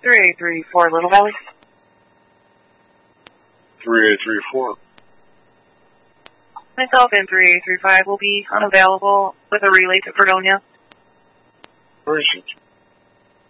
3834 Little Valley. 3834. Myself and 3835 will be unavailable with a relay to Fredonia. Where is it?